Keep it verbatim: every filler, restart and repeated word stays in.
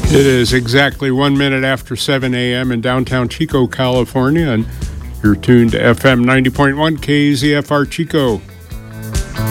It is exactly one minute after seven a.m. in downtown Chico, California, and you're tuned to F M ninety point one K Z F R Chico.